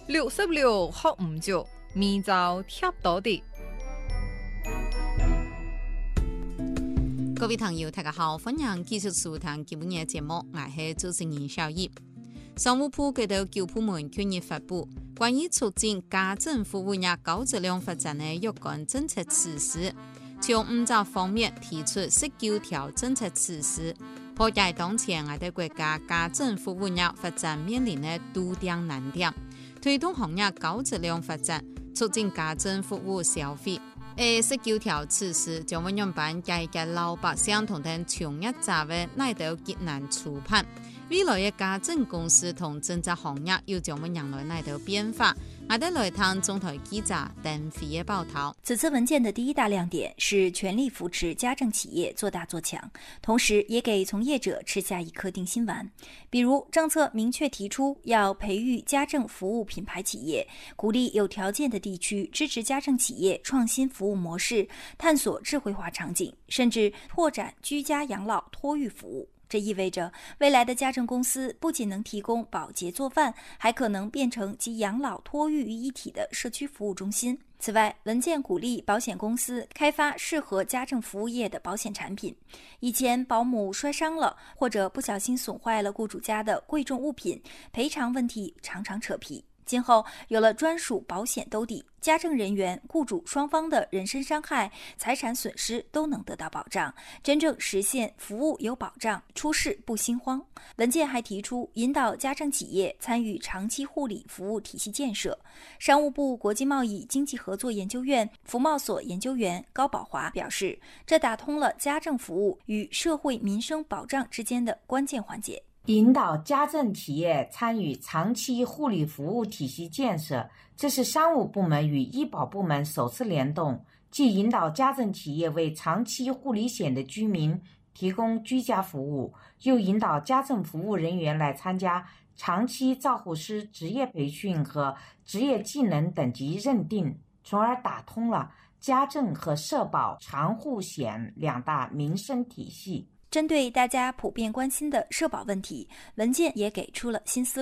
66學唔足，明朝貼到的。 各位朋友大家好，歡迎繼續收聽今日節目，我係主持人小葉。商務部佢哋9部門近日發布關於促進家政服務業高質量發展的若干政策措施，從5個方面提出19條政策措施，破解當前我哋國家家政服務業發展面臨的多點難點，推動行業高質量發展，促進家政服務消費。19條措施將會讓辦改革老百姓同等從業者的內到艱難處判。未來嘅家政公司同政策行業又將會迎來哪道變化？我哋來聽中台記者鄧飛嘅報道。 此次文件的第一大亮點是全力扶持家政企業做大做強，同時也給從業者吃下一顆定心丸。比如政策明確提出要培育家政服務品牌企業，鼓勵有條件的地區支持家政企業創新服務模式，探索智慧化場景，甚至拓展居家養老托育服務。這意味着未來的家政公司不僅能提供保潔做飯，還可能變成集養老托育於一體的社區服務中心。此外，文件鼓勵保險公司開發適合家政服務業的保險產品。以前保姆摔傷了，或者不小心損壞了僱主家的貴重物品，賠償問題常常扯皮。今後有了專屬保險兜底，家政人員、僱主雙方的人身傷害、財產損失都能得到保障，真正實現服務有保障，出事不心慌。文件還提出引導家政企業參與長期護理服務體系建設。商務部國際貿易經濟合作研究院服貿所研究員高寶華表示，這打通了家政服務與社會民生保障之間的關鍵環節。 引導家政企業參與長期護理服務體系建設，這是商務部門與醫保部門首次聯動，既引導家政企業為長期護理險的居民提供居家服務，又引導家政服務人員來參加長期照護師職業培訓和職業技能等級認定，從而打通了家政和社保長護險兩大民生體系。 針對大家普遍關心的社保問題，文件也給出了新思路。